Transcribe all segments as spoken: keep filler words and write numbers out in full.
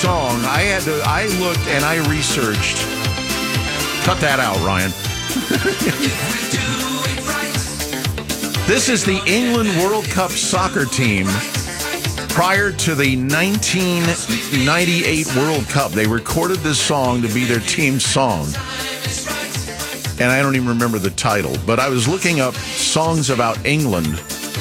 song. I had to, I looked and I researched. Cut that out, Ryan. This is the England World Cup soccer team prior to the nineteen ninety-eight World Cup. They recorded this song to be their team song. And I don't even remember the title, but I was looking up songs about England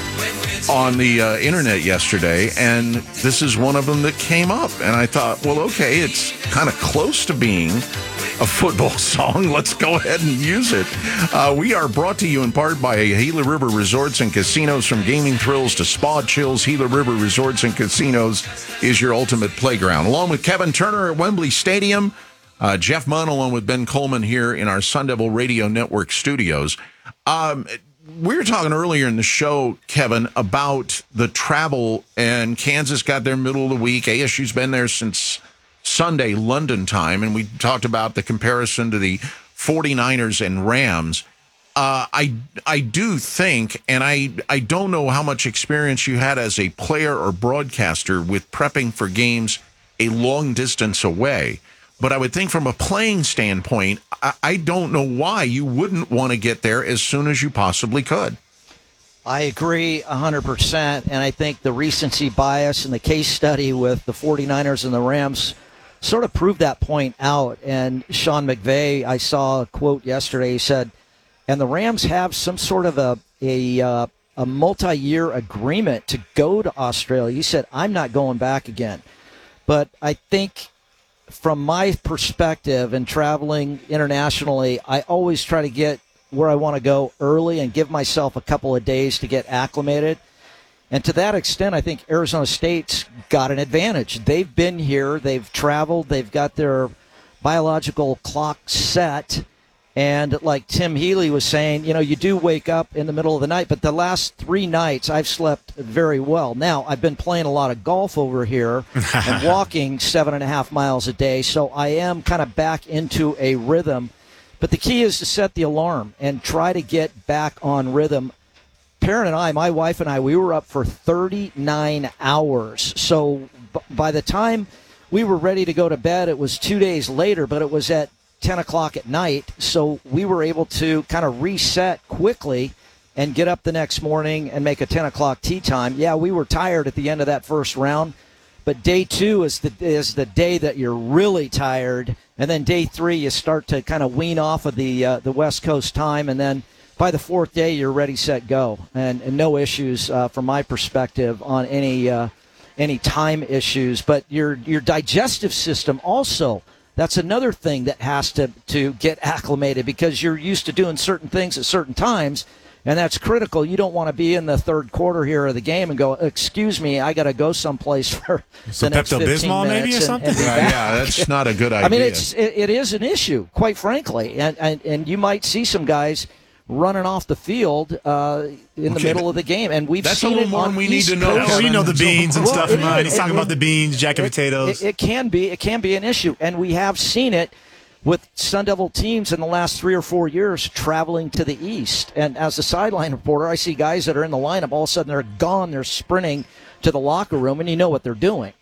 on the uh, internet yesterday, and this is one of them that came up. And I thought, well, okay, it's kind of close to being a football song. Let's go ahead and use it. Uh, we are brought to you in part by Gila River Resorts and Casinos. From gaming thrills to spa chills, Gila River Resorts and Casinos is your ultimate playground. Along with Kevin Turner at Wembley Stadium, uh, Jeff Munn along with Ben Coleman here in our Sun Devil Radio Network studios. Um, we were talking earlier in the show, Kevin, about the travel, and Kansas got there middle of the week. A S U's been there since Sunday, London time, and we talked about the comparison to the forty-niners and Rams. Uh, I I do think, and I, I don't know how much experience you had as a player or broadcaster with prepping for games a long distance away, but I would think from a playing standpoint, I, I don't know why you wouldn't want to get there as soon as you possibly could. I agree one hundred percent, and I think the recency bias and the case study with the forty-niners and the Rams sort of proved that point out. And Sean McVay, I saw a quote yesterday, he said, and the Rams have some sort of a a, uh, a multi-year agreement to go to Australia. He said, I'm not going back again. But I think from my perspective and traveling internationally, I always try to get where I want to go early and give myself a couple of days to get acclimated. And to that extent, I think Arizona State's got an advantage. They've been here, they've traveled, they've got their biological clock set. And like Tim Healy was saying, you know, you do wake up in the middle of the night, but the last three nights I've slept very well. Now, I've been playing a lot of golf over here and walking seven and a half miles a day, so I am kind of back into a rhythm. But the key is to set the alarm and try to get back on rhythm. Perrin and I, my wife and I, we were up for thirty-nine hours. So b- by the time we were ready to go to bed, it was two days later, but it was at ten o'clock at night. So we were able to kind of reset quickly and get up the next morning and make a ten o'clock tee time. Yeah, we were tired at the end of that first round, but day two is the is the day that you're really tired. And then day three, you start to kind of wean off of the uh, the West Coast time, and then by the fourth day, you're ready, set, go, and, and no issues uh, from my perspective on any uh, any time issues. But your your digestive system also, that's another thing that has to, to get acclimated, because you're used to doing certain things at certain times, and that's critical. You don't want to be in the third quarter here of the game and go, excuse me, I got to go someplace for Some the next fifteen Pepto-Bismol minutes. maybe or and- something? and be Yeah, back. yeah, that's not a good idea. I mean, it's it, it is an issue, quite frankly, and, and and you might see some guys running off the field uh, in the Okay, middle of the game, and we've that's seen a little it more on than we need East to know, Coast. Oh, you know the beans and Well, stuff. it man. is. He's talking It- about the beans, jack of it, potatoes. It, it can be. It can be an issue, and we have seen it with Sun Devil teams in the last three or four years traveling to the East. And as a sideline reporter, I see guys that are in the lineup, all of a sudden they're gone, they're sprinting to the locker room, and you know what they're doing.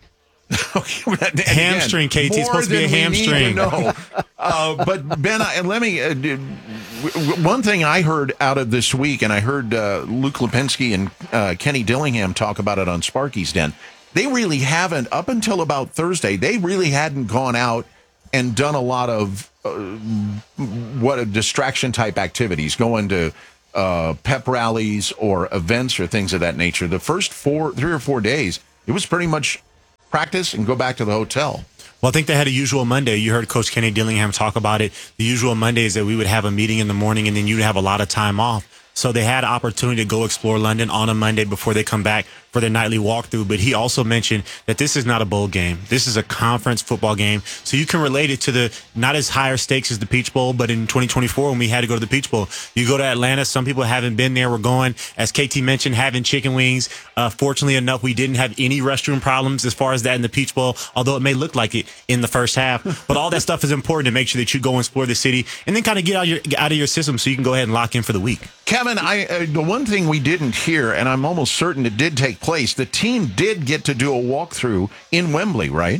Hamstring, K T. It's supposed to be a hamstring. No, uh, but Ben, I, and let me. Uh, do, one thing I heard out of this week, and I heard uh, Luke Lipinski and uh, Kenny Dillingham talk about it on Sparky's Den. They really haven't, up until about Thursday, they really hadn't gone out and done a lot of uh, what a distraction type activities, going to uh, pep rallies or events or things of that nature. The first four, three or four days, it was pretty much practice and go back to the hotel. Well, I think they had a usual Monday. You heard Coach Kenny Dillingham talk about it. The usual Monday is that we would have a meeting in the morning, and then you'd have a lot of time off. So they had an opportunity to go explore London on a Monday before they come back for their nightly walkthrough. But he also mentioned that this is not a bowl game. This is a conference football game. So you can relate it to the not as higher stakes as the Peach Bowl, but in twenty twenty-four when we had to go to the Peach Bowl. You go to Atlanta. Some people haven't been there. We're going, as K T mentioned, having chicken wings. Uh, fortunately enough, we didn't have any restroom problems as far as that in the Peach Bowl, although it may look like it in the first half. But all that stuff is important to make sure that you go and explore the city and then kind of get out, your, get out of your system so you can go ahead and lock in for the week. Kevin, I uh, the one thing we didn't hear, and I'm almost certain it did take place, the team did get to do a walkthrough in Wembley, right?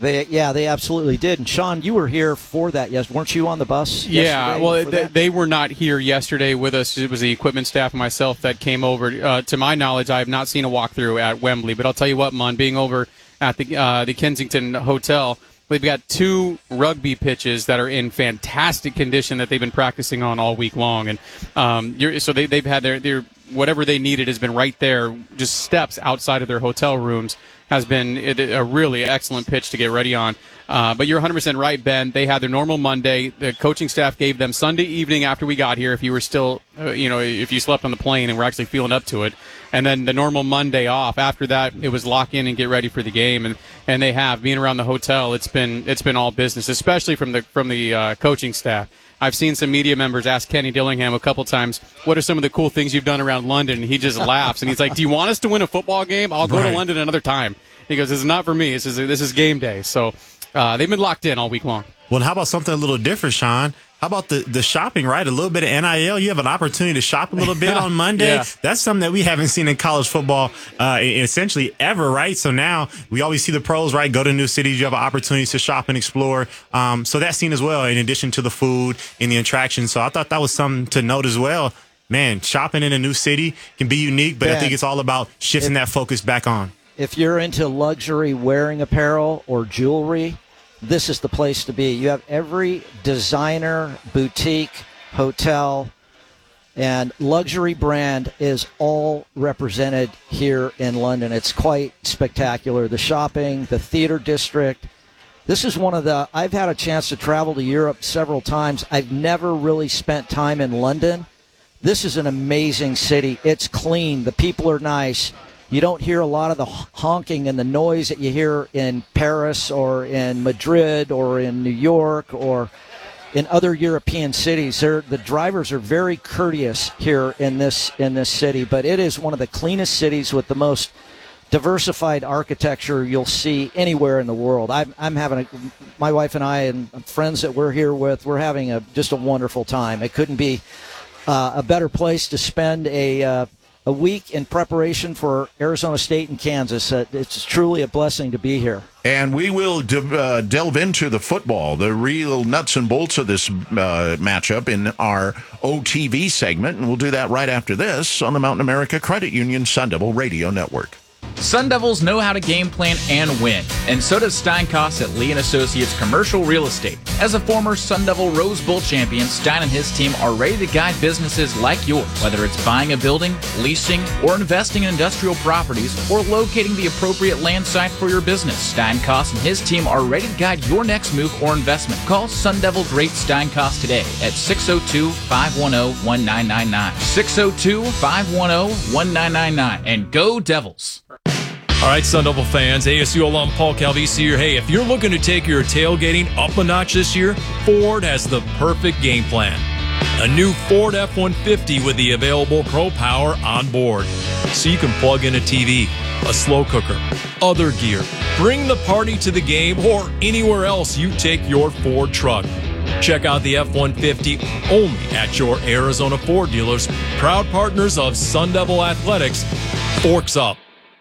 They, yeah, they absolutely did. And Sean, you were here for that, yes? Weren't you on the bus? Yeah, well, they, that? they were not here yesterday with us. It was the equipment staff and myself that came over. Uh, to my knowledge, I have not seen a walkthrough at Wembley. But I'll tell you what, Mon, being over at the uh, the Kensington Hotel, we've got two rugby pitches that are in fantastic condition that they've been practicing on all week long, and um, you're, so they, they've had their, their whatever they needed has been right there, just steps outside of their hotel rooms. Has been a really excellent pitch to get ready on. Uh, but you're one hundred percent right, Ben. They had their normal Monday. The coaching staff gave them Sunday evening after we got here, if you were still, uh, you know, if you slept on the plane and were actually feeling up to it. And then the normal Monday off. After that, it was lock in and get ready for the game. And, and they have. Being around the hotel, it's been it's been all business, especially from the, from the uh, coaching staff. I've seen some media members ask Kenny Dillingham a couple times, what are some of the cool things you've done around London? And he just laughs. And he's like, do you want us to win a football game? I'll go right. to London another time. He goes, this is not for me. This is, this is game day. So uh, they've been locked in all week long. Well, how about something a little different, Sean? How about the, the shopping, right? A little bit of N I L. You have an opportunity to shop a little bit on Monday. Yeah. That's something that we haven't seen in college football uh, essentially ever, right? So now we always see the pros, right? Go to new cities. You have an opportunity to shop and explore. Um, so that's seen as well, in addition to the food and the attractions. So I thought that was something to note as well. Man, shopping in a new city can be unique, but yeah. I think it's all about shifting if, that focus back on. If you're into luxury wearing apparel or jewelry, this is the place to be. You have every designer, boutique, hotel, and luxury brand is all represented here in London. It's quite spectacular. The shopping, the theater district. This is one of the, I've had a chance to travel to Europe several times. I've never really spent time in London. This is an amazing city. It's clean. The people are nice. You don't hear a lot of the honking and the noise that you hear in Paris or in Madrid or in New York or in other European cities. They're, the drivers are very courteous here in this in this city, but it is one of the cleanest cities with the most diversified architecture you'll see anywhere in the world. I'm, I'm having a, my wife and I and friends that we're here with, we're having a just a wonderful time. It couldn't be uh, a better place to spend a uh, a week in preparation for Arizona State and Kansas. Uh, it's truly a blessing to be here. And we will de- uh, delve into the football, the real nuts and bolts of this uh, matchup in our O T V segment. And we'll do that right after this on the Mountain America Credit Union Sun Devil Radio Network. Sun Devils know how to game plan and win, and so does Steinkoss at Lee and Associates Commercial Real Estate. As a former Sun Devil Rose Bowl champion, Stein and his team are ready to guide businesses like yours, whether it's buying a building, leasing, or investing in industrial properties, or locating the appropriate land site for your business. Steinkoss and his team are ready to guide your next move or investment. Call Sun Devil Great Steinkoss today at six oh two, five one oh, one nine nine nine. six oh two, five one oh, one nine nine nine. And go Devils! All right, Sun Devil fans, A S U alum Paul Calvisi here. Hey, if you're looking to take your tailgating up a notch this year, Ford has the perfect game plan. A new Ford F one fifty with the available Pro Power on board. So you can plug in a T V, a slow cooker, other gear. Bring the party to the game or anywhere else you take your Ford truck. Check out the F one fifty only at your Arizona Ford dealers, proud partners of Sun Devil Athletics. Forks up.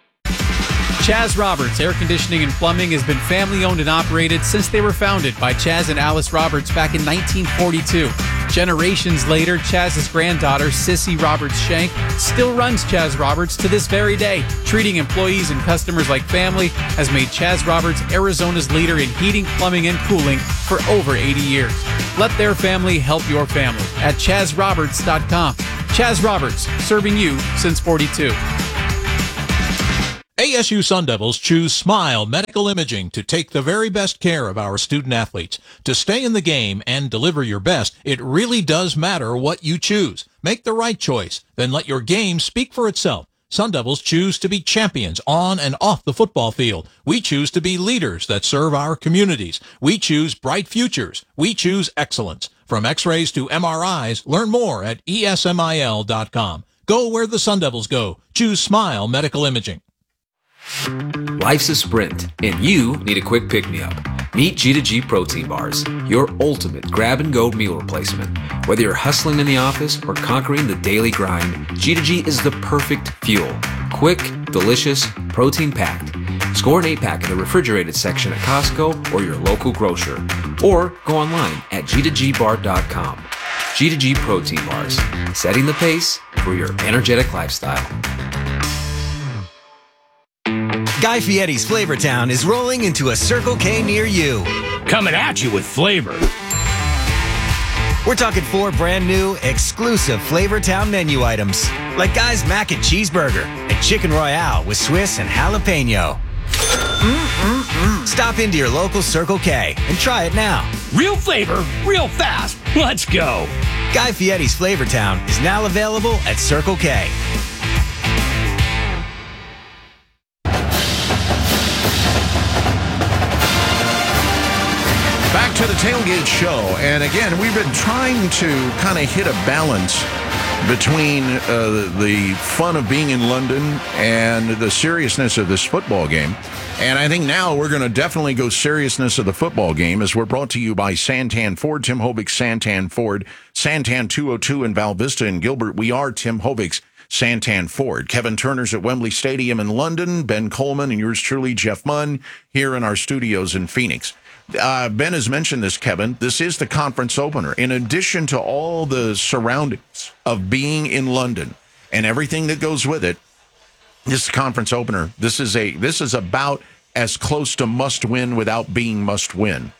Chaz Roberts Air Conditioning and Plumbing has been family-owned and operated since they were founded by Chaz and Alice Roberts back in nineteen forty-two. Generations later, Chaz's granddaughter, Sissy Roberts Shank, still runs Chaz Roberts to this very day. Treating employees and customers like family has made Chaz Roberts Arizona's leader in heating, plumbing, and cooling for over eighty years. Let their family help your family at chaz roberts dot com. Chaz Roberts, serving you since forty-two. A S U Sun Devils choose Smile Medical Imaging to take the very best care of our student athletes. To stay in the game and deliver your best, it really does matter what you choose. Make the right choice, then let your game speak for itself. Sun Devils choose to be champions on and off the football field. We choose to be leaders that serve our communities. We choose bright futures. We choose excellence. From x-rays to M R Is, learn more at E S M I L dot com. Go where the Sun Devils go. Choose Smile Medical Imaging. Life's a sprint, and you need a quick pick-me-up. Meet G two G Protein Bars, your ultimate grab-and-go meal replacement. Whether you're hustling in the office or conquering the daily grind, G two G is the perfect fuel. Quick, delicious, protein-packed. Score an eight-pack in the refrigerated section at Costco or your local grocer. Or go online at G two G bar dot com. G two G Protein Bars, setting the pace for your energetic lifestyle. Guy Fieri's Flavortown is rolling into a Circle K near you. Coming at you with flavor. We're talking four brand new, exclusive Flavortown menu items, like Guy's Mac and Cheeseburger and Chicken Royale with Swiss and jalapeno. Mm-mm-mm. Stop into your local Circle K and try it now. Real flavor, real fast. Let's go. Guy Fieri's Flavortown is now available at Circle K. Back to the Tailgate Show. And again, we've been trying to kind of hit a balance between uh, the fun of being in London and the seriousness of this football game. And I think now we're going to definitely go seriousness of the football game, as we're brought to you by Santan Ford, Tim Hovig's Santan Ford, Santan two oh two in Val Vista and Gilbert. We are Tim Hovig's Santan Ford. Kevin Turner's at Wembley Stadium in London, Ben Coleman and yours truly, Jeff Munn, here in our studios in Phoenix. Uh, Ben has mentioned this, Kevin. This is the conference opener. In addition to all the surroundings of being in London and everything that goes with it, this conference opener, this is a this is about as close to must win without being must win.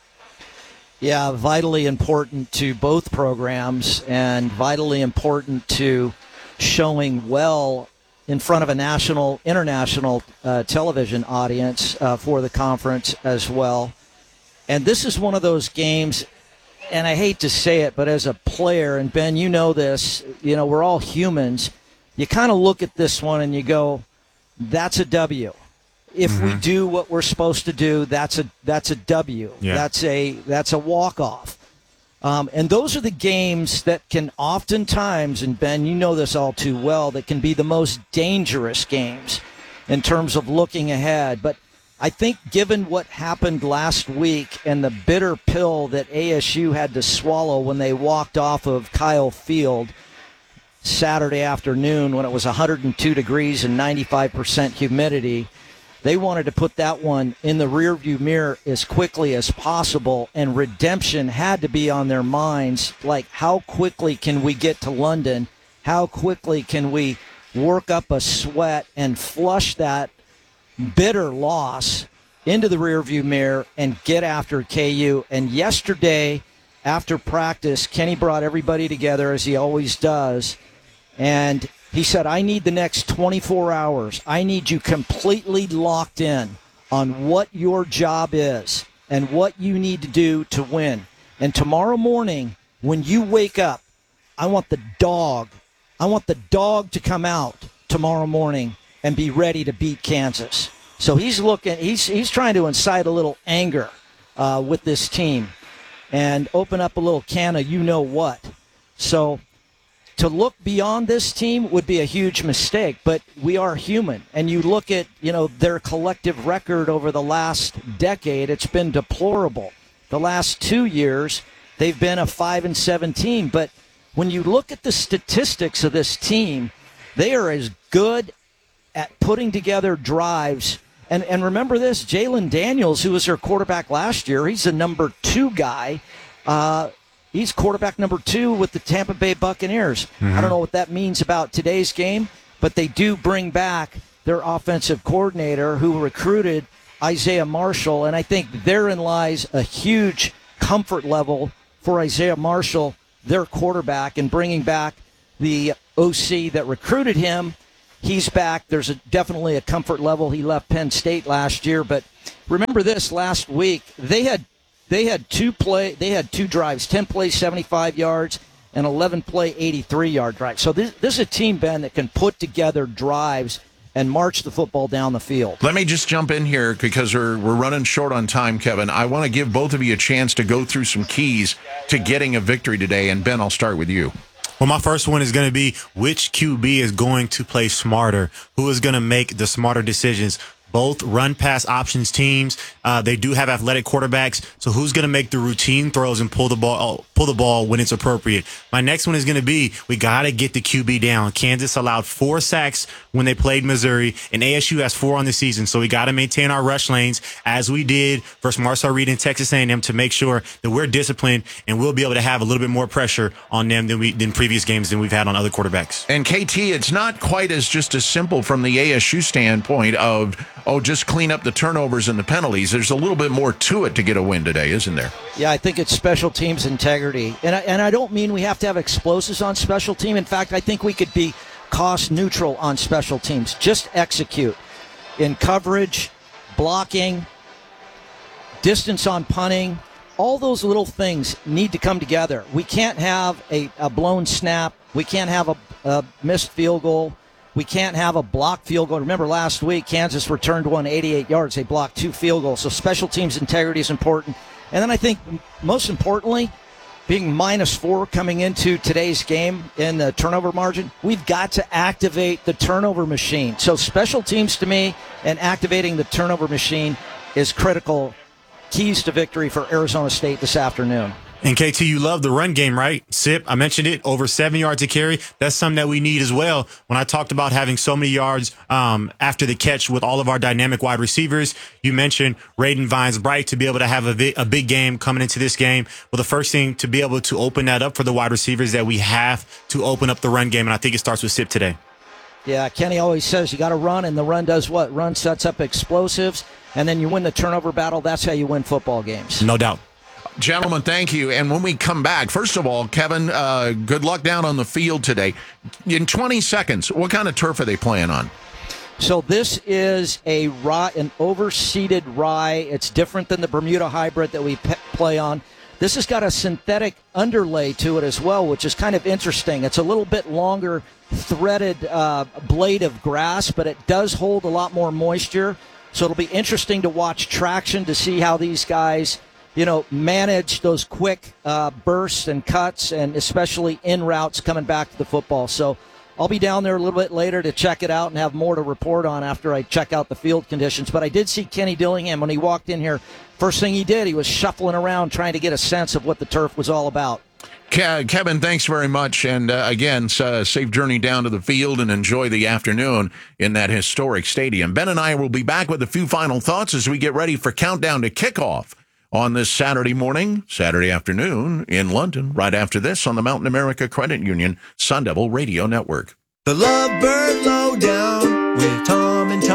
Yeah, vitally important to both programs and vitally important to showing well in front of a national, international uh, television audience uh, for the conference as well. And this is one of those games, and I hate to say it, but as a player, and Ben, you know this, you know, we're all humans. You kind of look at this one and you go, that's a W. If mm-hmm. we do what we're supposed to do, that's a that's a W. Yeah. That's a that's a walk-off. Um, and those are the games that can oftentimes, and Ben, you know this all too well, that can be the most dangerous games in terms of looking ahead. But I think given what happened last week and the bitter pill that A S U had to swallow when they walked off of Kyle Field Saturday afternoon when it was one hundred two degrees and ninety-five percent humidity, they wanted to put that one in the rearview mirror as quickly as possible, and redemption had to be on their minds. Like, how quickly can we get to London? How quickly can we work up a sweat and flush that bitter loss into the rearview mirror and get after K U? And yesterday, after practice, Kenny brought everybody together, as he always does, and he said, I need the next twenty-four hours. I need you completely locked in on what your job is and what you need to do to win. And tomorrow morning, when you wake up, I want the dog, I want the dog to come out tomorrow morning and be ready to beat Kansas. So he's looking, he's he's trying to incite a little anger uh, with this team and open up a little can of you-know-what. So to look beyond this team would be a huge mistake, but we are human. And you look at, you know, their collective record over the last decade, it's been deplorable. The last two years, they've been a five and seven team. But when you look at the statistics of this team, they are as good at putting together drives. And and remember this, Jalen Daniels, who was their quarterback last year, he's the number two guy. Uh, he's quarterback number two with the Tampa Bay Buccaneers. Mm-hmm. I don't know what that means about today's game, but they do bring back their offensive coordinator who recruited Isaiah Marshall. And I think therein lies a huge comfort level for Isaiah Marshall, their quarterback, and bringing back the O C that recruited him. He's back. There's a, definitely a comfort level. He left Penn State last year, but remember this: last week they had they had two play they had two drives, ten plays, seventy-five yards, and eleven play, eighty-three yard drives. So this this is a team, Ben, that can put together drives and march the football down the field. Let me just jump in here because we're we're running short on time, Kevin. I want to give both of you a chance to go through some keys to getting a victory today. And Ben, I'll start with you. Well, my first one is going to be which Q B is going to play smarter, who is going to make the smarter decisions. Both run-pass options teams, uh, they do have athletic quarterbacks, so who's going to make the routine throws and pull the ball pull the ball when it's appropriate. My next one is going to be, we got to get the Q B down. Kansas allowed four sacks when they played Missouri, and A S U has four on the season. So we got to maintain our rush lanes as we did versus Marcel Reed and Texas A and M to make sure that we're disciplined and we'll be able to have a little bit more pressure on them than we than previous games than we've had on other quarterbacks. And K T, it's not quite as just as simple from the A S U standpoint of, oh, just clean up the turnovers and the penalties. There's a little bit more to it to get a win today, isn't there? Yeah, I think it's special teams integrity. And I, and I don't mean we have to have explosives on special team. In fact, I think we could be cost neutral on special teams. Just execute in coverage, blocking, distance on punting. All those little things need to come together. We can't have a, a blown snap. We can't have a, a missed field goal. We can't have a blocked field goal. Remember last week, Kansas returned one eighty-eight yards. They blocked two field goals. So special teams integrity is important. And then I think most importantly, being minus four coming into today's game in the turnover margin, we've got to activate the turnover machine. So special teams to me and activating the turnover machine is critical. Keys to victory for Arizona State this afternoon. And K T, you love the run game, right? Sip, I mentioned it, over seven yards a carry. That's something that we need as well. When I talked about having so many yards um, after the catch with all of our dynamic wide receivers, you mentioned Raiden Vines-Bright to be able to have a, vi- a big game coming into this game. Well, the first thing to be able to open that up for the wide receivers that we have to open up the run game, and I think it starts with Sip today. Yeah, Kenny always says you got to run, and the run does what? Run sets up explosives, and then you win the turnover battle. That's how you win football games. No doubt. Gentlemen, thank you. And when we come back, first of all, Kevin, uh, good luck down on the field today. In twenty seconds, what kind of turf are they playing on? So this is a rye, an overseeded rye. It's different than the Bermuda hybrid that we pe- play on. This has got a synthetic underlay to it as well, which is kind of interesting. It's a little bit longer threaded uh, blade of grass, but it does hold a lot more moisture. So it'll be interesting to watch traction to see how these guys, you know, manage those quick uh, bursts and cuts, and especially in routes coming back to the football. So I'll be down there a little bit later to check it out and have more to report on after I check out the field conditions. But I did see Kenny Dillingham when he walked in here. First thing he did, he was shuffling around trying to get a sense of what the turf was all about. Ke- Kevin, thanks very much. And uh, again, uh, safe journey down to the field and enjoy the afternoon in that historic stadium. Ben and I will be back with a few final thoughts as we get ready for countdown to kickoff on this Saturday morning, Saturday afternoon in London, right after this on the Mountain America Credit Union Sun Devil Radio Network. The Lovebird Lowdown with Tom and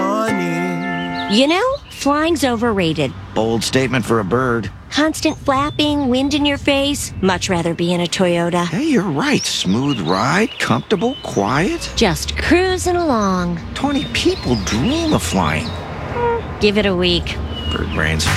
Tawny. You know, flying's overrated. Bold statement for a bird. Constant flapping, wind in your face. Much rather be in a Toyota. Hey, you're right. Smooth ride, comfortable, quiet. Just cruising along. Twenty people dream of flying. Give it a week. Bird brains.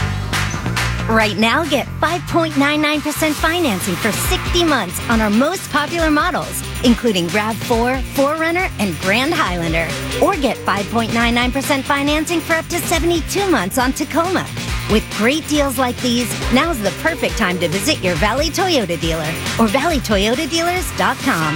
Right now, get five point nine nine percent financing for sixty months on our most popular models, including RAV four, four runner, and Grand Highlander. Or get five point nine nine percent financing for up to seventy-two months on Tacoma. With great deals like these, now's the perfect time to visit your Valley Toyota dealer or valley toyota dealers dot com.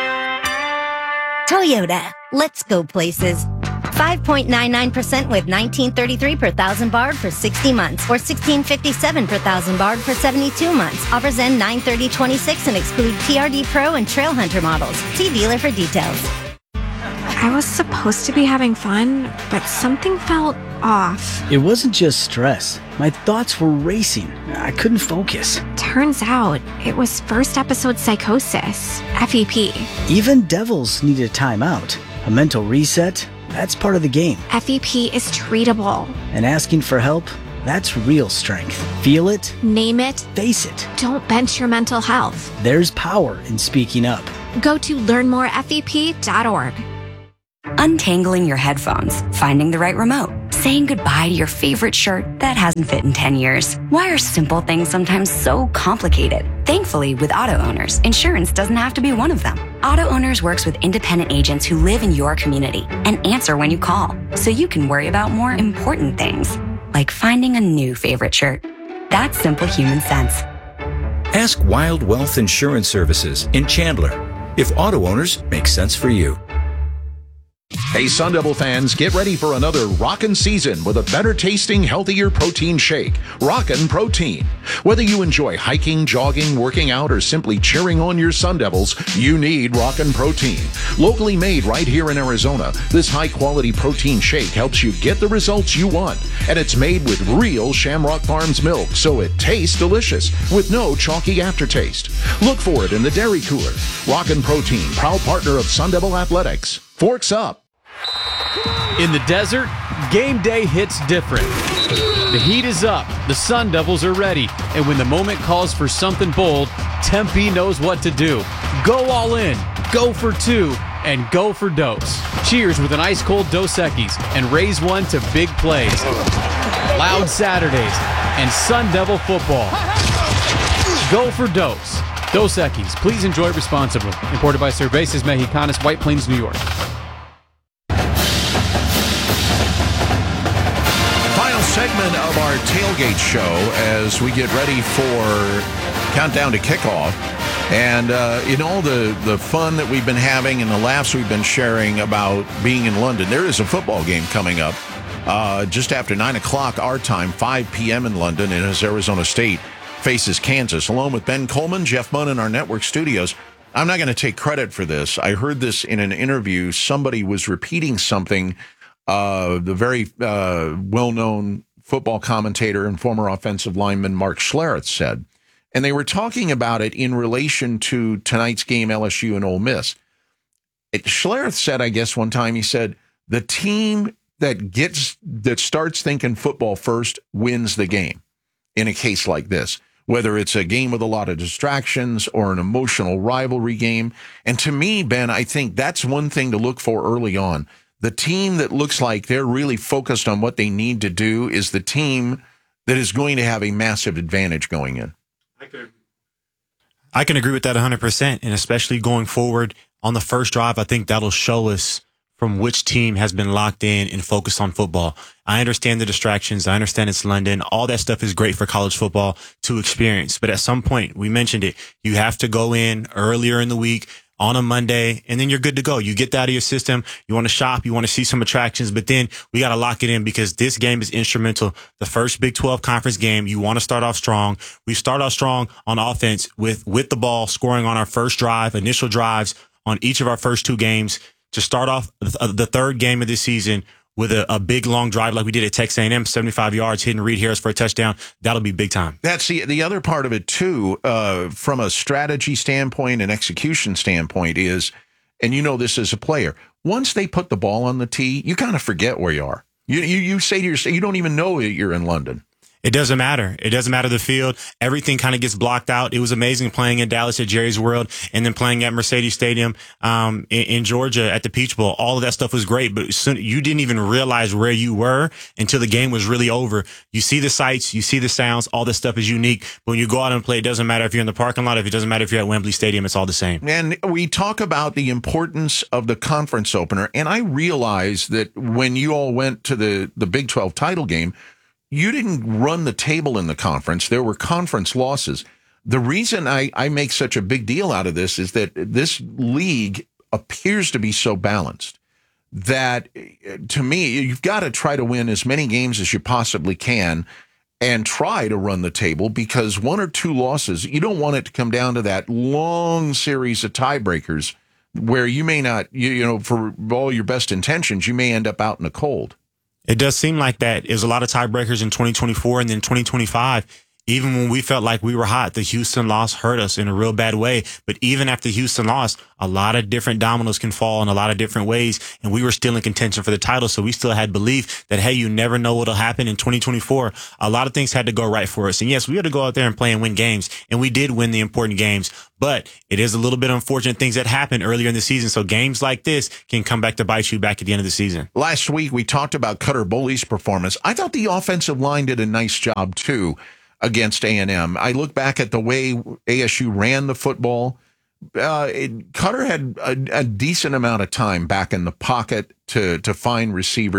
Toyota, let's go places. five point nine nine percent with nineteen thirty-three per thousand barred for sixty months or sixteen fifty-seven per thousand barred for seventy-two months. Offers end nine thirty twenty-six and exclude T R D Pro and Trail Hunter models. See dealer for details. I was supposed to be having fun, but something felt off. It wasn't just stress. My thoughts were racing. I couldn't focus. Turns out it was first episode psychosis, F E P. Even devils need a timeout. A mental reset, that's part of the game. F E P is treatable. And asking for help, that's real strength. Feel it. Name it. Face it. Don't bench your mental health. There's power in speaking up. Go to learn more F E P dot org. Untangling your headphones, finding the right remote, saying goodbye to your favorite shirt that hasn't fit in ten years. Why are simple things sometimes so complicated? Thankfully, with Auto Owners, insurance doesn't have to be one of them. Auto Owners works with independent agents who live in your community and answer when you call, so you can worry about more important things, like finding a new favorite shirt. That's simple human sense. Ask Wild Wealth Insurance Services in Chandler if Auto Owners makes sense for you. Hey, Sun Devil fans, get ready for another rockin' season with a better tasting, healthier protein shake. Rockin' Protein. Whether you enjoy hiking, jogging, working out, or simply cheering on your Sun Devils, you need Rockin' Protein. Locally made right here in Arizona, this high-quality protein shake helps you get the results you want. And it's made with real Shamrock Farms milk, so it tastes delicious with no chalky aftertaste. Look for it in the dairy cooler. Rockin' Protein, proud partner of Sun Devil Athletics. Forks up. In the desert, game day hits different. The heat is up, the Sun Devils are ready, and when the moment calls for something bold, Tempe knows what to do. Go all in, go for two, and go for Dos. Cheers with an ice-cold Dos Equis and raise one to big plays. Loud Saturdays and Sun Devil football. Go for Dos. Dos Equis. Please enjoy responsibly. Imported by Cervezas Mexicanas, White Plains, New York. Final segment of our tailgate show as we get ready for countdown to kickoff. And uh, in all the, the fun that we've been having and the laughs we've been sharing about being in London, there is a football game coming up uh, just after nine o'clock our time, five p.m. in London, and as Arizona State faces Kansas. Along with Ben Coleman, Jeff Munn in our network studios. I'm not going to take credit for this. I heard this in an interview. Somebody was repeating something uh, the very uh, well-known football commentator and former offensive lineman Mark Schlereth said. And they were talking about it in relation to tonight's game, L S U and Ole Miss. It, Schlereth said, I guess one time, he said, the team that gets that starts thinking football first wins the game in a case like this, whether it's a game with a lot of distractions or an emotional rivalry game. And to me, Ben, I think that's one thing to look for early on. The team that looks like they're really focused on what they need to do is the team that is going to have a massive advantage going in. I can agree with that one hundred percent, and especially going forward on the first drive, I think that'll show us from which team has been locked in and focused on football. I understand the distractions. I understand it's London. All that stuff is great for college football to experience. But at some point, we mentioned it, you have to go in earlier in the week on a Monday, and then you're good to go. You get that out of your system. You want to shop. You want to see some attractions, but then we got to lock it in because this game is instrumental. The first Big twelve conference game, you want to start off strong. We start off strong on offense with, with the ball, scoring on our first drive, initial drives on each of our first two games to start off the third game of this season with a, a big long drive like we did at Texas A and M, seventy-five yards, hitting Reed Harris for a touchdown. That'll be big time. That's the the other part of it, too, uh, from a strategy standpoint and execution standpoint is, and you know this as a player, once they put the ball on the tee, you kind of forget where you are. You, you, you say to yourself, you don't even know that you're in London. It doesn't matter. It doesn't matter the field. Everything kind of gets blocked out. It was amazing playing in Dallas at Jerry's World and then playing at Mercedes Stadium um, in, in Georgia at the Peach Bowl. All of that stuff was great, but soon, you didn't even realize where you were until the game was really over. You see the sights, you see the sounds, all this stuff is unique. But when you go out and play, it doesn't matter if you're in the parking lot, if it doesn't matter if you're at Wembley Stadium, it's all the same. And we talk about the importance of the conference opener, and I realize that when you all went to the, the Big twelve title game, you didn't run the table in the conference. There were conference losses. The reason I, I make such a big deal out of this is that this league appears to be so balanced that, to me, you've got to try to win as many games as you possibly can and try to run the table, because one or two losses, you don't want it to come down to that long series of tiebreakers where you may not, you, you know, for all your best intentions, you may end up out in the cold. It does seem like that. There's a lot of tiebreakers in twenty twenty-four and then twenty twenty-five. Even when we felt like we were hot, the Houston loss hurt us in a real bad way. But even after Houston lost, a lot of different dominoes can fall in a lot of different ways. And we were still in contention for the title. So we still had belief that, hey, you never know what'll happen in twenty twenty-four. A lot of things had to go right for us. And yes, we had to go out there and play and win games. And we did win the important games. But it is a little bit unfortunate things that happened earlier in the season. So games like this can come back to bite you back at the end of the season. Last week, we talked about Cutter Boley's performance. I thought the offensive line did a nice job, too, against A and M. I look back at the way A S U ran the football. Uh, it, Cutter had a, a decent amount of time back in the pocket to, to find receivers.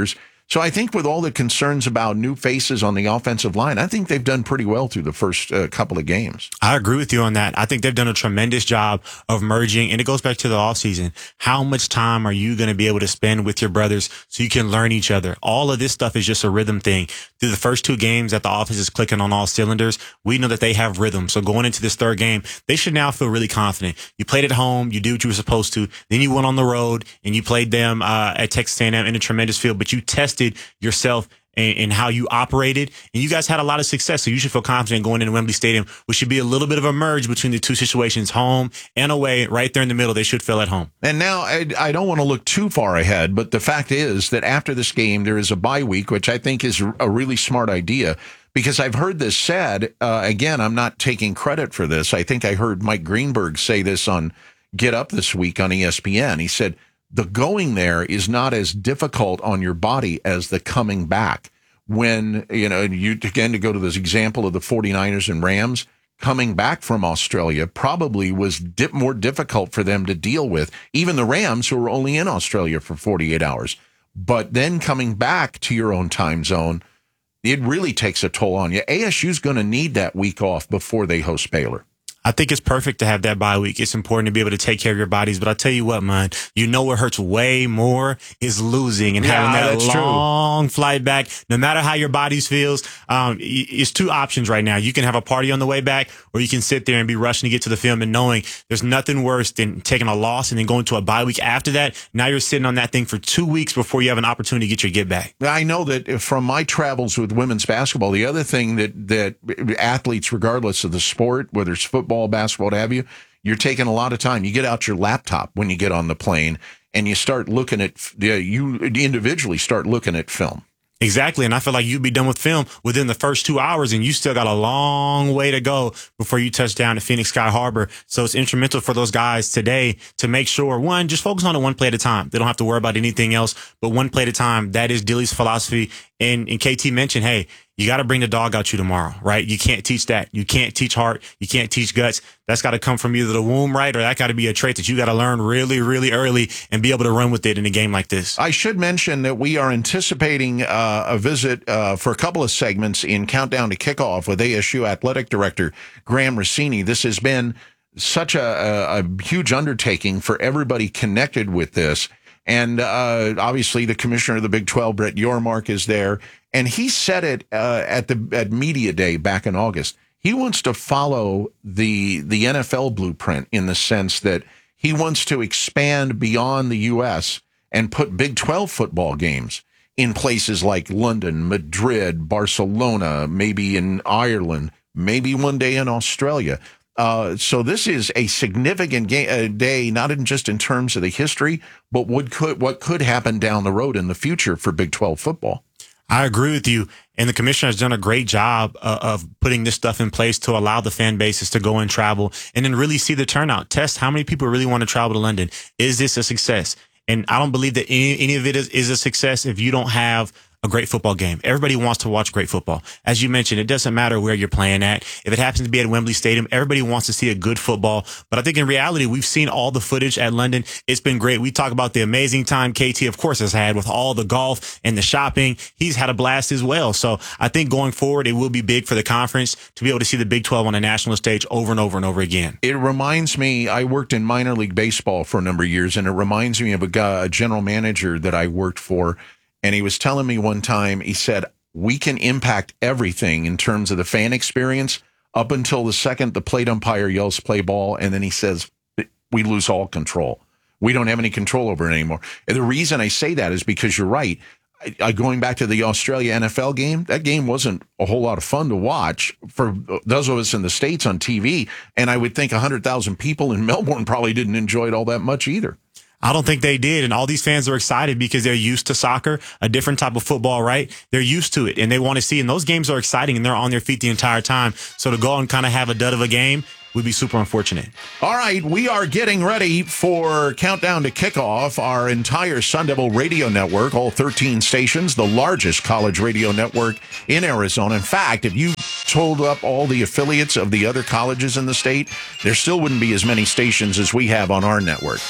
So I think with all the concerns about new faces on the offensive line, I think they've done pretty well through the first uh, couple of games. I agree with you on that. I think they've done a tremendous job of merging, and it goes back to the offseason. How much time are you going to be able to spend with your brothers so you can learn each other? All of this stuff is just a rhythm thing. Through the first two games that the offense is clicking on all cylinders, we know that they have rhythm. So going into this third game, they should now feel really confident. You played at home, you did what you were supposed to, then you went on the road and you played them uh, at Texas A and M in a tremendous field, but you tested yourself and, and how you operated, and you guys had a lot of success. So you should feel confident going into Wembley Stadium, which should be a little bit of a merge between the two situations, home and away, right there in the middle. They should feel at home. And now I, I don't want to look too far ahead, but the fact is that after this game, there is a bye week, which I think is a really smart idea. Because I've heard this said, uh, again, I'm not taking credit for this. I think I heard Mike Greenberg say this on Get Up this week on E S P N. He said, the going there is not as difficult on your body as the coming back. When, you know, you again, to go to this example of the forty-niners and Rams, coming back from Australia probably was dip more difficult for them to deal with. Even the Rams, who were only in Australia for forty-eight hours. But then coming back to your own time zone, it really takes a toll on you. A S U's going to need that week off before they host Baylor. I think it's perfect to have that bye week. It's important to be able to take care of your bodies. But I'll tell you what, man, you know what hurts way more is losing and yeah, having that long true. flight back. No matter how your body feels, um, it's two options right now. You can have a party on the way back, or you can sit there and be rushing to get to the film and knowing there's nothing worse than taking a loss and then going to a bye week after that. Now you're sitting on that thing for two weeks before you have an opportunity to get your get back. I know that from my travels with women's basketball, the other thing that, that athletes, regardless of the sport, whether it's football, basketball, what have you, you're taking a lot of time. You get out your laptop when you get on the plane and you start looking at, you individually start looking at film. Exactly. And I feel like you'd be done with film within the first two hours and you still got a long way to go before you touch down at Phoenix Sky Harbor. So it's instrumental for those guys today to make sure, one, just focus on it one play at a time. They don't have to worry about anything else, but one play at a time. That is Dilly's philosophy. And, and K T mentioned, hey, you got to bring the dog out you tomorrow, right? You can't teach that. You can't teach heart. You can't teach guts. That's got to come from either the womb, right? Or that got to be a trait that you got to learn really, really early and be able to run with it in a game like this. I should mention that we are anticipating uh, a visit uh, for a couple of segments in Countdown to Kickoff with A S U Athletic Director Graham Rossini. This has been such a, a, a huge undertaking for everybody connected with this. And uh, obviously the commissioner of the Big twelve, Brett Yormark, is there. And he said it uh, at the at Media Day back in August. He wants to follow the the N F L blueprint in the sense that he wants to expand beyond the U S and put Big twelve football games in places like London, Madrid, Barcelona, maybe in Ireland, maybe one day in Australia. Uh, so this is a significant ga- uh, day, not in just in terms of the history, but what could what could happen down the road in the future for Big twelve football. I agree with you. And the commissioner has done a great job uh, of putting this stuff in place to allow the fan bases to go and travel and then really see the turnout. Test how many people really want to travel to London. Is this a success? And I don't believe that any, any of it is, is a success if you don't have a great football game. Everybody wants to watch great football. As you mentioned, it doesn't matter where you're playing at. If it happens to be at Wembley Stadium, everybody wants to see a good football. But I think in reality, we've seen all the footage at London. It's been great. We talk about the amazing time K T, of course, has had with all the golf and the shopping. He's had a blast as well. So I think going forward, it will be big for the conference to be able to see the Big twelve on a national stage over and over and over again. It reminds me, I worked in minor league baseball for a number of years, and it reminds me of a, guy, a general manager that I worked for. And he was telling me one time, he said, we can impact everything in terms of the fan experience up until the second the plate umpire yells play ball. And then he says, we lose all control. We don't have any control over it anymore. And the reason I say that is because you're right. I, I, going back to the Australia N F L game, that game wasn't a whole lot of fun to watch for those of us in the States on T V. And I would think one hundred thousand people in Melbourne probably didn't enjoy it all that much either. I don't think they did. And all these fans are excited because they're used to soccer, a different type of football, right? They're used to it and they want to see. And those games are exciting and they're on their feet the entire time. So to go and kind of have a dud of a game would be super unfortunate. All right, we are getting ready for Countdown to Kickoff. Our entire Sun Devil radio network, all thirteen stations, the largest college radio network in Arizona. In fact, if you told up all the affiliates of the other colleges in the state, there still wouldn't be as many stations as we have on our network.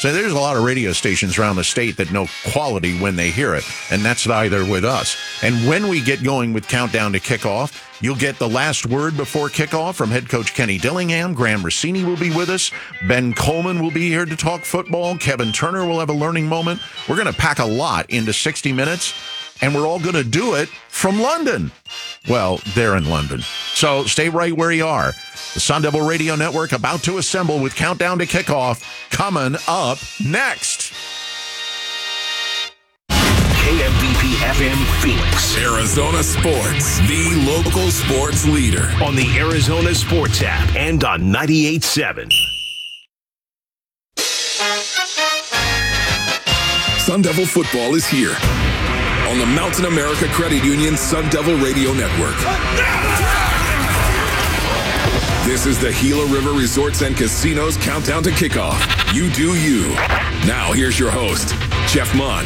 So there's a lot of radio stations around the state that know quality when they hear it, and that's neither with us. And when we get going with Countdown to Kickoff, you'll get the last word before kickoff from head coach Kenny Dillingham. Graham Rossini will be with us. Ben Coleman will be here to talk football. Kevin Turner will have a learning moment. We're going to pack a lot into sixty minutes, and we're all going to do it from London. Well, they're in London. So stay right where you are. The Sun Devil Radio Network about to assemble with Countdown to Kickoff coming up next. K M B P F M Phoenix. Arizona Sports, the local sports leader. On the Arizona Sports app and on ninety-eight point seven. Sun Devil football is here on the Mountain America Credit Union Sun Devil Radio Network. This is the Gila River Resorts and Casinos Countdown to Kickoff. You do you. Now here's your host, Jeff Munn.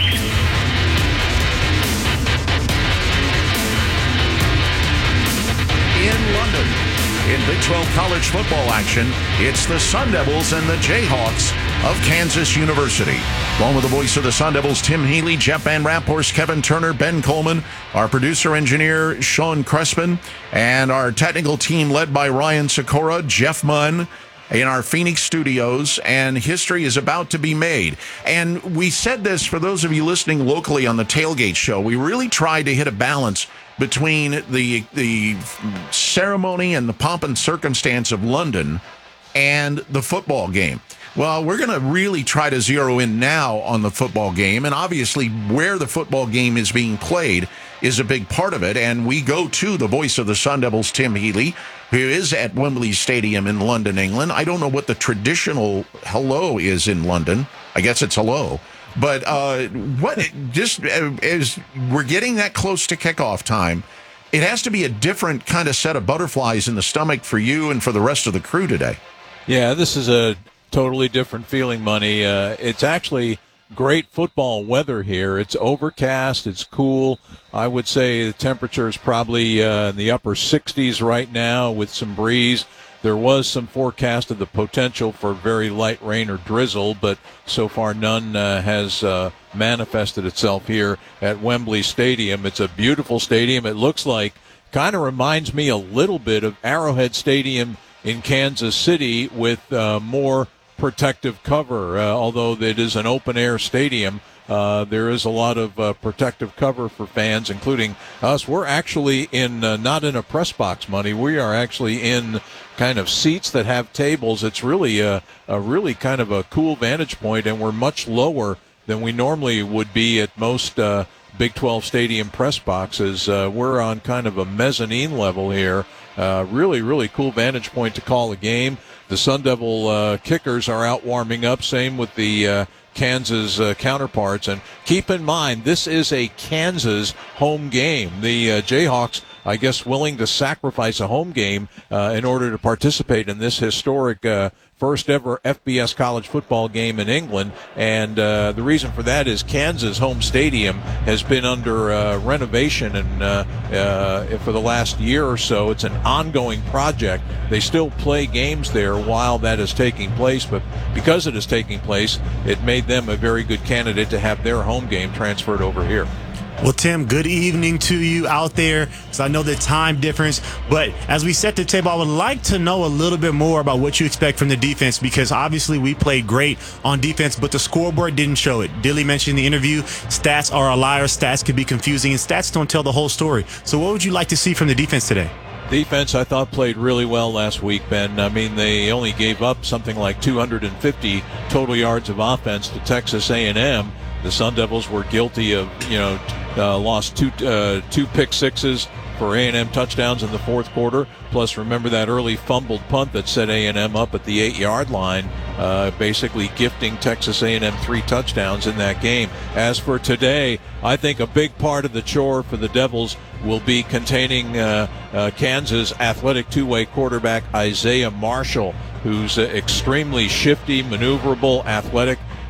In London, in Big twelve college football action, it's the Sun Devils and the Jayhawks of Kansas University. Along with the voice of the Sun Devils, Tim Healy, Jeff Van Raphorst, Kevin Turner, Ben Coleman, our producer-engineer, Sean Crespin, and our technical team led by Ryan Sikora, Jeff Munn, in our Phoenix studios, and history is about to be made. And we said this for those of you listening locally on the Tailgate Show. We really tried to hit a balance between the the ceremony and the pomp and circumstance of London and the football game. Well, we're going to really try to zero in now on the football game, and obviously where the football game is being played is a big part of it, and we go to the voice of the Sun Devils, Tim Healy, who is at Wembley Stadium in London, England. I don't know what the traditional hello is in London. I guess it's hello. But uh, what just as we're getting that close to kickoff time, it has to be a different kind of set of butterflies in the stomach for you and for the rest of the crew today. Yeah, this is a totally different feeling, Money. Uh, it's actually great football weather here. It's overcast. It's cool. I would say the temperature is probably uh, in the upper sixties right now with some breeze. There was some forecast of the potential for very light rain or drizzle, but so far none uh, has uh, manifested itself here at Wembley Stadium. It's a beautiful stadium. It looks like, kind of reminds me a little bit of Arrowhead Stadium in Kansas City with uh, more protective cover. Uh, although it is an open-air stadium, uh, there is a lot of uh, protective cover for fans, including us. We're actually in uh, not in a press box, Money. We are actually in kind of seats that have tables. It's really a, a really kind of a cool vantage point, and we're much lower than we normally would be at most uh, Big twelve stadium press boxes. Uh, we're on kind of a mezzanine level here. Uh, really, really cool vantage point to call a game. The Sun Devil uh, kickers are out warming up, same with the uh, Kansas uh, counterparts. And keep in mind, this is a Kansas home game. The uh, Jayhawks, I guess, willing to sacrifice a home game uh, in order to participate in this historic uh, first ever F B S college football game in England. And uh, the reason for that is Kansas home stadium has been under uh, renovation and uh, uh, for the last year or so. It's an ongoing project. They still play games there while that is taking place, but because it is taking place, it made them a very good candidate to have their home game transferred over here. Well, Tim, good evening to you out there. So I know the time difference, but as we set the table, I would like to know a little bit more about what you expect from the defense, because obviously we played great on defense, but the scoreboard didn't show it. Dilly mentioned in the interview, stats are a liar, stats can be confusing, and stats don't tell the whole story. So what would you like to see from the defense today? Defense, I thought, played really well last week, Ben. I mean, they only gave up something like two hundred fifty total yards of offense to Texas A and M. The Sun Devils were guilty of, you know, uh, lost two uh, two pick sixes for A and M touchdowns in the fourth quarter. Plus, remember that early fumbled punt that set A and M up at the eight-yard line, uh, basically gifting Texas A and M three touchdowns in that game. As for today, I think a big part of the chore for the Devils will be containing uh, uh, Kansas athletic two-way quarterback Isaiah Marshall, who's uh, extremely shifty, maneuverable, athletic.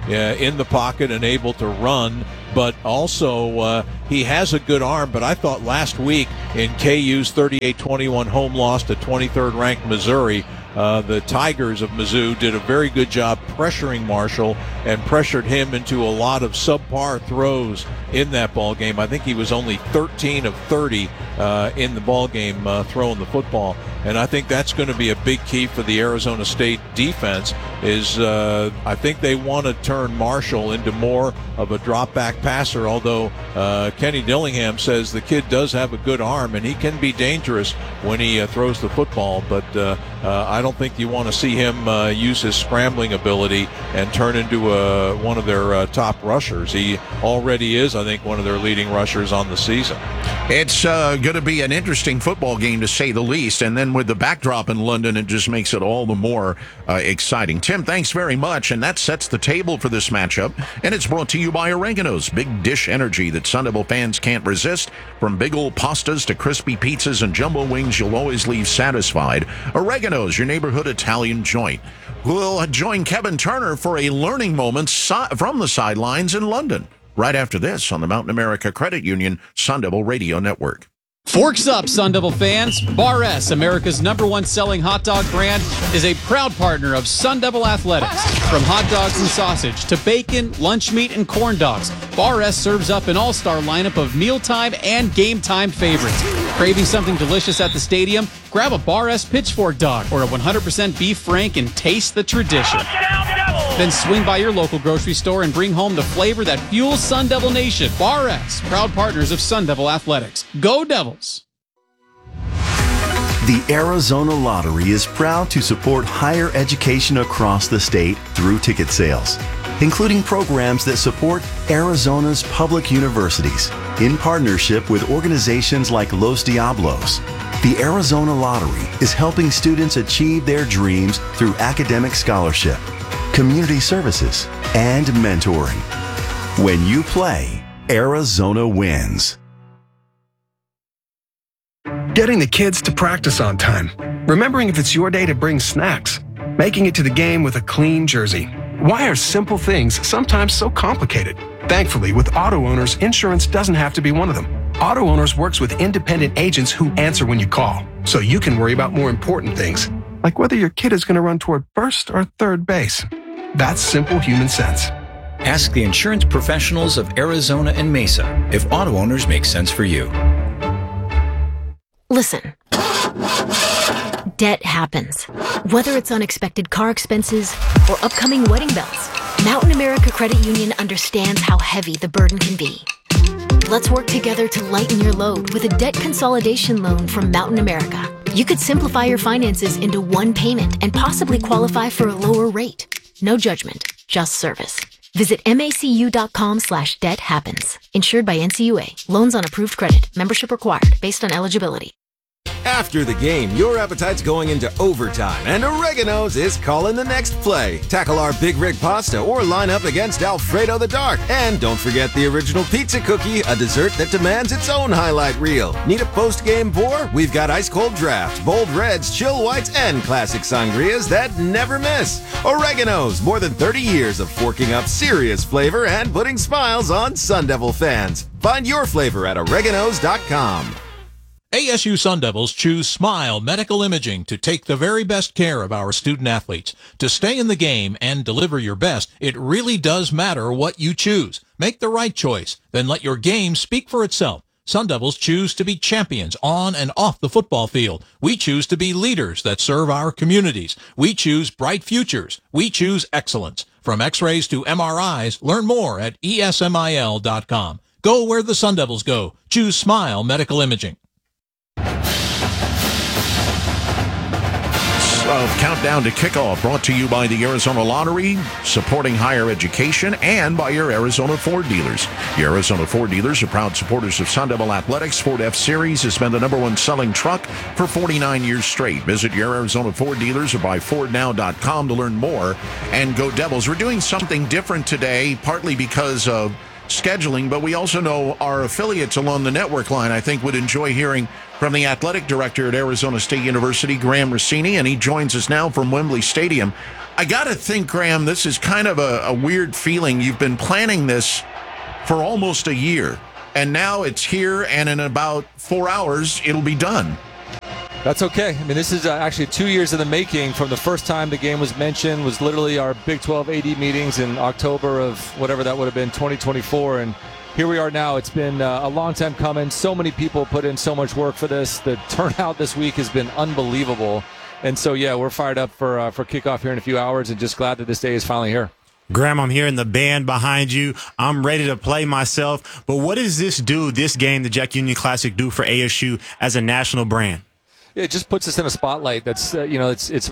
uh, in the pocket and able to run, but also uh, he has a good arm. But I thought last week in K U's thirty-eight twenty-one home loss to twenty-third ranked Missouri, Uh, the Tigers of Mizzou did a very good job pressuring Marshall and pressured him into a lot of subpar throws in that ball game. I think he was only thirteen of thirty uh, in the ball game uh, throwing the football, and I think that's going to be a big key for the Arizona State defense. Is uh, I think they want to turn Marshall into more of a drop back passer. Although uh, Kenny Dillingham says the kid does have a good arm and he can be dangerous when he uh, throws the football, but uh, uh, I don't think you want to see him uh, use his scrambling ability and turn into a, one of their uh, top rushers. He already is, I think, one of their leading rushers on the season. It's uh, going to be an interesting football game, to say the least. And then with the backdrop in London, it just makes it all the more uh, exciting. Tim, thanks very much. And that sets the table for this matchup. And it's brought to you by Oregano's Big Dish Energy that Sun Devil fans can't resist. From big old pastas to crispy pizzas and jumbo wings, you'll always leave satisfied. Oregano's, your neighborhood Italian joint. We'll join Kevin Turner for a learning moment si- from the sidelines in London right after this on the Mountain America Credit Union Sun Devil Radio Network. Forks up, Sun Devil fans. Bar S, America's number one selling hot dog brand, is a proud partner of Sun Devil Athletics. From hot dogs and sausage to bacon, lunch meat, and corn dogs, Bar S serves up an all-star lineup of mealtime and game-time favorites. Craving something delicious at the stadium? Grab a Bar S Pitchfork dog or a one hundred percent beef frank and taste the tradition. Then swing by your local grocery store and bring home the flavor that fuels Sun Devil Nation. Bar S, proud partners of Sun Devil Athletics. Go Devils! The Arizona Lottery is proud to support higher education across the state through ticket sales, including programs that support Arizona's public universities in partnership with organizations like Los Diablos. The Arizona Lottery is helping students achieve their dreams through academic scholarship, community services, and mentoring. When you play, Arizona wins. Getting the kids to practice on time. Remembering if it's your day to bring snacks. Making it to the game with a clean jersey. Why are simple things sometimes so complicated? Thankfully, with Auto Owners, insurance doesn't have to be one of them. Auto Owners works with independent agents who answer when you call, so you can worry about more important things, like whether your kid is going to run toward first or third base. That's simple human sense. Ask the insurance professionals of Arizona and Mesa if Auto Owners make sense for you. Listen. Debt happens. Whether it's unexpected car expenses or upcoming wedding bells, Mountain America Credit Union understands how heavy the burden can be. Let's work together to lighten your load with a debt consolidation loan from Mountain America. You could simplify your finances into one payment and possibly qualify for a lower rate. No judgment, just service. Visit macu.com slash debt happens. Insured by N C U A. Loans on approved credit. Membership required based on eligibility. After the game, your appetite's going into overtime, and Oregano's is calling the next play. Tackle our Big Rig pasta or line up against Alfredo the Dark. And don't forget the original pizza cookie, a dessert that demands its own highlight reel. Need a post-game pour? We've got ice-cold drafts, bold reds, chill whites, and classic sangrias that never miss. Oregano's, more than thirty years of forking up serious flavor and putting smiles on Sun Devil fans. Find your flavor at oreganos dot com. A S U Sun Devils choose Smile Medical Imaging to take the very best care of our student athletes. To stay in the game and deliver your best, it really does matter what you choose. Make the right choice, then let your game speak for itself. Sun Devils choose to be champions on and off the football field. We choose to be leaders that serve our communities. We choose bright futures. We choose excellence. From x-rays to M R Is, learn more at E S M I L dot com. Go where the Sun Devils go. Choose Smile Medical Imaging. Of Countdown to Kickoff, brought to you by the Arizona Lottery, supporting higher education, and by your Arizona Ford dealers. Your Arizona Ford dealers are proud supporters of Sun Devil Athletics. Ford F-Series has been the number one selling truck for forty-nine years straight. Visit your Arizona Ford dealers or buy ford now dot com to learn more. And go Devils. We're doing something different today, partly because of scheduling, but we also know our affiliates along the network line, I think, would enjoy hearing from the athletic director at Arizona State University, Graham Rossini, and he joins us now from Wembley Stadium. I got to think, Graham, this is kind of a, a weird feeling. You've been planning this for almost a year, and now it's here, and in about four hours, it'll be done. That's okay. I mean, this is uh, actually two years in the making from the first time the game was mentioned, was literally our Big twelve A D meetings in October of whatever that would have been, twenty twenty-four, and here we are now. It's been uh, a long time coming. So many people put in so much work for this. The turnout this week has been unbelievable. And so, yeah, we're fired up for uh, for kickoff here in a few hours and just glad that this day is finally here. Graham, I'm hearing the band behind you. I'm ready to play myself. But what does this do, this game, the Jack Union Classic, do for A S U as a national brand? It just puts us in a spotlight that's, uh, you know, it's it's